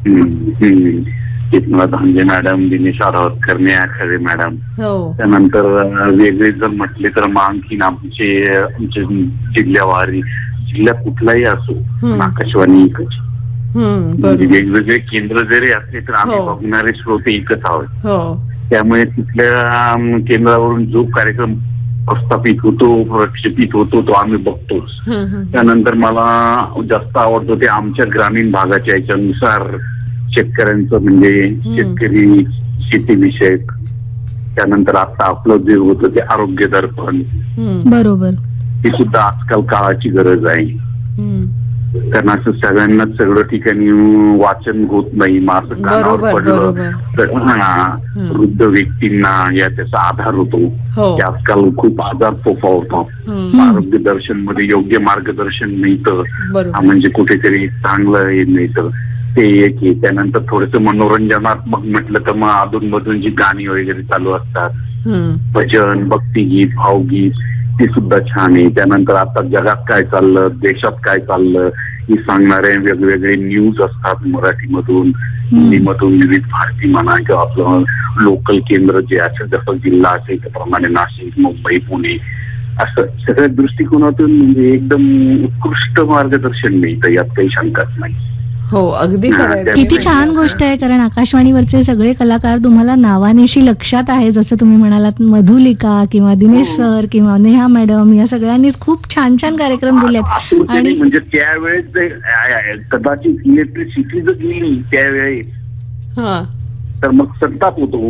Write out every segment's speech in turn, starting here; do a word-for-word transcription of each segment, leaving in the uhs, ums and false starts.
हम्म, हम्म. एकनाथ धांजे मॅडम, दिनेश आरावतकर, नेहा खरे मॅडम. हो. त्यानंतर वेगळे जर म्हटले तर मग आणखीन आमचे आमचे जिल्ह्यावारी, जिल्हा कुठलाही असो, हम्म. आकाशवाणी एकच. हम्म, म्हणजे बरोबर. वेगवेगळे केंद्र जरी असले तर आम्ही हो. बघणारे श्रोते एकच आहोत. हो. त्यामुळे तिथल्या अम, केंद्रावरून जो कार्यक्रम प्रस्थापित होतो, प्रक्षेपित होतो, तो आम्ही बघतोच. हम्म, हम्म. त्यानंतर मला जास्त आवडतं ते आमच्या ग्रामीण भागाच्या याच्यानुसार शेतकऱ्यांचं, म्हणजे शेतकरी, शेतीविषयक. त्यानंतर आता आपलं जे होतं ते आरोग्य दर्पण, हम्म. बरोबर. ही सुद्धा आजकाल काळाची गरज आहे. हम्म. कारण असं सगळ्यांना सगळं ठिकाणी वाचन होत नाही. मग असं कानावर बरोबर, पडलं बरोबर. तर हा हम्म. वृद्ध व्यक्तींना या त्याचा आधार होतो. हो. की आजकाल खूप आजार फोफावतात. हम्म. आरोग्य दर्शन मध्ये योग्य मार्गदर्शन मिळतं, बरोबर. म्हणजे कुठेतरी चांगलं हे मिळतं, ते एक आहे. त्यानंतर थोडस मनोरंजनात्मक म्हटलं तर मग अधूनमधून जी गाणी वगैरे चालू असतात, हम्म. भजन, भक्तिगीत, भावगीत, ती सुद्धा छान आहे. त्यानंतर आता जगात काय चाललं, देशात काय चाललं हे सांगणारे वेगवेगळे न्यूज असतात मराठीमधून, हिंदीमधून, विविध भारती म्हणा किंवा आपलं लोकल केंद्र जे असेल, जसं जिल्हा असेल त्याप्रमाणे नाशिक, मुंबई, पुणे, असं सगळ्या दृष्टिकोनातून म्हणजे एकदम उत्कृष्ट मार्गदर्शन मिळतं, यात काही शंकाच नाही. हो, अगदी खरं आहे. किती छान गोष्ट आहे, कारण आकाशवाणीवरचे सगळे कलाकार तुम्हाला नावानिशी लक्षात आहे. जसं तुम्ही म्हणालात मधुलिका किंवा दिनेश सर किंवा नेहा मॅडम, या सगळ्यांनीच खूप छान छान कार्यक्रम दिलेत. आणि म्हणजे त्यावेळेस जे कदाचित इलेक्ट्रिसिटी जर गेली त्यावेळेस हा. तर मग संताप होतो.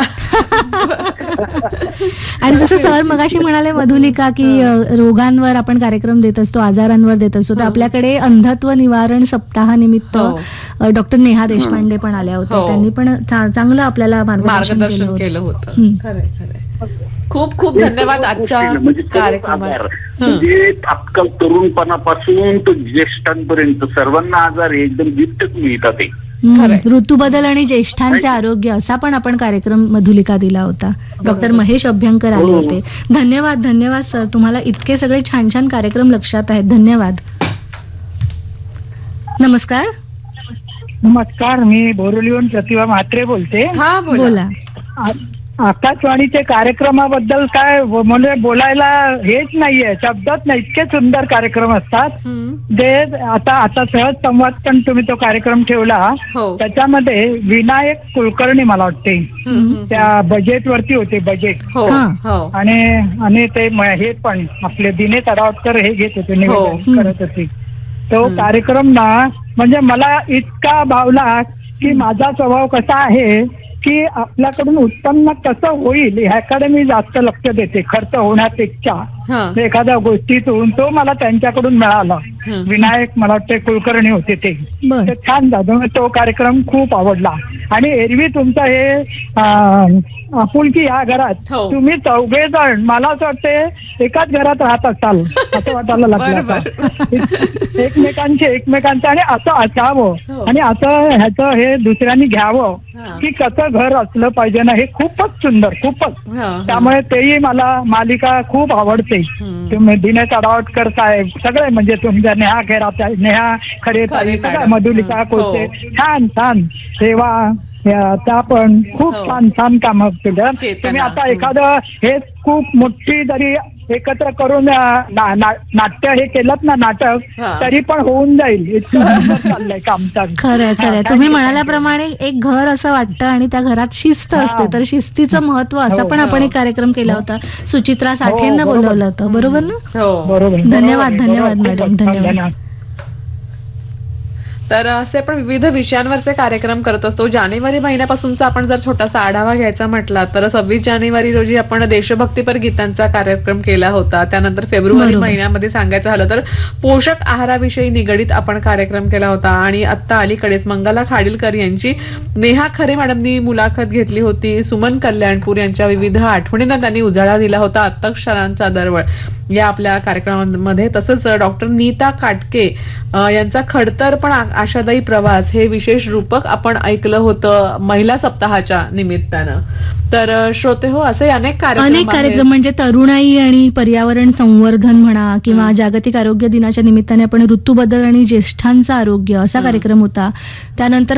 आणि जसं सर मगाशी म्हणाले मधुलिका की अ, रोगांवर आपण कार्यक्रम देत असतो, आजारांवर देत असतो, तर आपल्याकडे अंधत्व निवारण सप्ताहानिमित्त हो. डॉक्टर नेहा देशपांडे पण आल्या होत्या. हो. त्यांनी पण चा- चांगलं आपल्याला मार्गदर्शन मार्गदर्शन केलं केलं होतं. हम्म. खरंय, खरंय. खूप खूप धन्यवाद आजच्या म्हणजे खरंच कार्यक्रमात. आजार. म्हणजे आजकाल तरुणपणापासून तर ज्येष्ठांपर्यंत सर्वांना आजार हे एकदम गिफ्टच मिळतात. ते हम्म. खरंय. ऋतुबदल आणि ज्येष्ठांचे आरोग्य असा पण आपण कार्यक्रम मधुलिका दिला होता. डॉक्टर महेश अभ्यंकर आले हो. होते. धन्यवाद, धन्यवाद सर. तुम्हाला इतके सगळे छान छान कार्यक्रम लक्षात आहेत. धन्यवाद. नमस्कार. नमस्कार, मी बोरिवलीहून प्रतिभा म्हात्रे बोलते. हा, बोला. बोला. आ- आकाशवाणीचे कार्यक्रमाबद्दल काय ब- म्हणजे बोलायला हेच नाहीये, शब्दच नाही, इतके सुंदर कार्यक्रम असतात. हम्म. जे आता आता सहज संवाद पण तुम्ही तो कार्यक्रम ठेवला, हो. त्याच्यामध्ये विनायक कुलकर्णी मला वाटते हम्म. त्या बजेट वरती होते, बजेट. हो. हा. हो. आणि आणि ते म- हे पण आपले दिनेश आरावतकर हे घेत होते, निवेदन हो. करत होते. तो हम्म. कार्यक्रम ना म्हणजे मला इतका भावला की माझा स्वभाव कसा आहे की आपल्याकडून उत्पन्न कसं होईल ह्याकडे मी जास्त लक्ष देते, खर्च होण्यापेक्षा. हा. एखाद्या गोष्टीतून तो मला त्यांच्याकडून मिळाला. हम्म. विनायक मला वाटते कुलकर्णी होते ते. बर. ते छान झालं, तो कार्यक्रम खूप आवडला. आणि एरवी तुमचं हे अं, आपुलकी या घरात हो. तुम्ही चौघे जण मला असं वाटते एकाच घरात राहत असाल असं वाटायला लागलं बरोबर. आता. एकमेकांचे एकमेकांचं आणि असं असावं हो. आणि असं ह्याचं हे दुसऱ्यांनी घ्यावं हा. की कसं घर असलं पाहिजे ना, हे खूपच सुंदर, खूपच. हा. त्यामुळे तेही मला मालिका खूप आवडते. हम्म. तुम्ही दिनेश आरावतकर साहेब सगळे म्हणजे तुमच्या नेहा खेरात नेहा खरे खरे सगळ्या, मॅडम. मधुलिका हो. कोचे, छान छान सेवा, या त्या पण खूप हो. छान छान कामं केलं चेतना. तुम्ही. आता एखादं हे खूप मोठी जरी एकत्र करून अं, ना- ना- नाट्य हे केलं ना, नाटक, हा. तरी पण होऊन जाईल इतकं सुंदर चाललंय काम. खरंय, खरंय. तुम्ही म्हणाल्याप्रमाणे एक घर असं वाटतं आणि त्या घरात शिस्त हा. असते, तर शिस्तीचं महत्व असा हो. पण आपण एक कार्यक्रम केला होता. सुचित्रा साठेंना बरोबर. बोलवलं होतं, बरोबर ना? हो. बरोबर. धन्यवाद, बरोबर. धन्यवाद बरोबर. मॅडम, खूपच धन्यवाद. तर असे आपण विविध विषयांवरचे कार्यक्रम करत असतो. जानेवारी महिन्यापासूनचा आपण जर छोटासा आढावा घ्यायचा म्हटला तर सव्वीस जानेवारी रोजी आपण देशभक्तीपर गीतांचा कार्यक्रम केला होता. त्यानंतर फेब्रुवारी बरोबर. महिन्यामध्ये सांगायचं झालं तर पोषक आहाराविषयी निगडीत आपण कार्यक्रम केला होता. आणि आता अलीकडेच मंगला खाडीलकर यांची नेहा खरे मॅडमनी मुलाखत घेतली होती. सुमन कल्याणपूर यांच्या विविध आठवणींना त्यांनी उजाळा दिला होता. अत्तक्षरांचा दरवळ या आपल्या कार्यक्रमामध्ये. तसंच डॉक्टर नीता काटके अ, यांचा खडतर पण आ- आशादायी प्रवास हे विशेष रूपक आपण ऐकलं होतं महिला सप्ताहाच्या निमित्तानं. तर अ, श्रोते हो, असे अनेक कार्यक्रम अनेक आहेत. कार्यक्रम म्हणजे तरुणाई आणि पर्यावरण संवर्धन म्हणा किंवा जागतिक आरोग्य दिनाच्या निमित्ताने आपण ऋतुबदल आणि ज्येष्ठांचं आरोग्य असा कार्यक्रम होता. त्यानंतर